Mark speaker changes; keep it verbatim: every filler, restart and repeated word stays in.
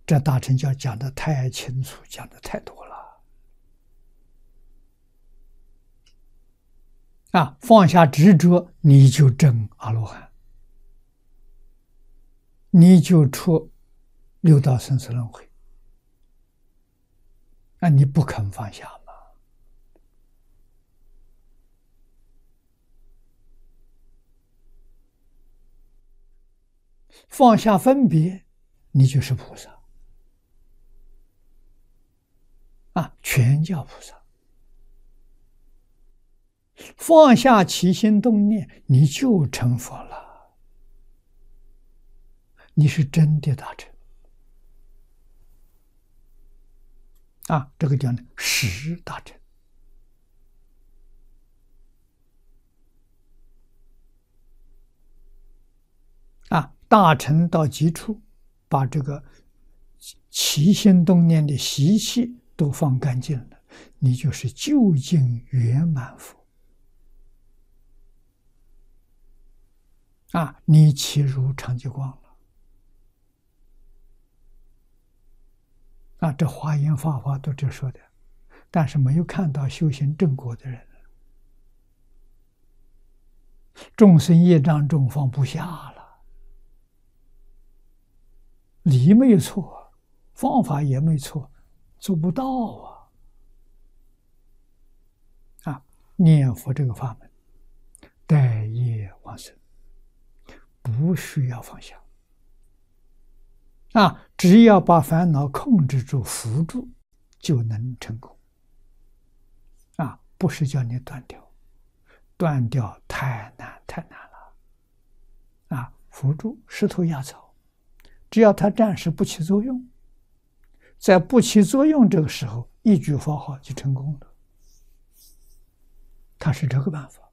Speaker 1: 这大乘教讲的太清楚，讲的太多了啊！放下执着，你就证阿罗汉，你就出六道生死轮回。那你不肯放下吗？放下分别，你就是菩萨啊，全叫菩萨。放下起心动念，你就成佛了，你是真的大乘啊！这个叫呢实大乘啊，大乘到极处，把这个起心动念的习气都放干净了，你就是究竟圆满佛啊！你契入常寂光了啊！这华严法华都这说的，但是没有看到修行正果的人，众生业障重，放不下了，理没有错，方法也没错，做不到啊！啊，念佛这个法门，待业往生，不需要放下啊！只要把烦恼控制住、扶住，就能成功啊！不是叫你断掉，断掉太难太难了啊！扶住石头压草，只要它暂时不起作用，在不起作用这个时候，一句佛号就成功了。它是这个办法。